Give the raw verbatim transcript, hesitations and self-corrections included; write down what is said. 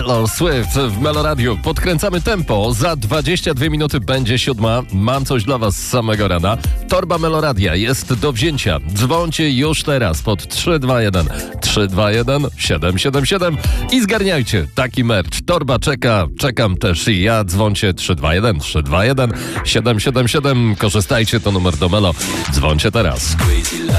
Taylor Swift w Meloradiu. Podkręcamy tempo. Za dwadzieścia dwie minuty będzie siódma. Mam coś dla was z samego rana. Torba Meloradia jest do wzięcia. Dzwońcie już teraz pod trzy dwa jeden trzy dwa jeden siedem siedem siedem i zgarniajcie taki merch. Torba czeka, czekam też i ja. Dzwońcie trzy dwa jeden trzy dwa jeden siedem siedem siedem. Korzystajcie, to numer do Melo. Dzwońcie teraz.